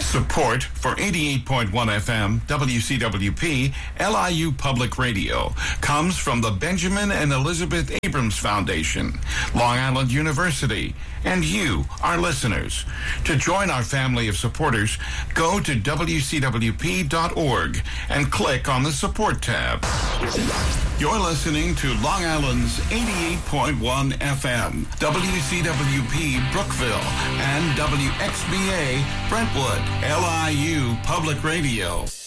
Support for 88.1 FM WCWP LIU Public Radio comes from the Benjamin and Elizabeth Abrams Foundation, Long Island University, and you, our listeners. To join our family of supporters, go to WCWP.org and click on the Support tab. You're listening to Long Island's 88.1 FM, WCWP Brookville, and WXBA Brentwood, LIU Public Radio.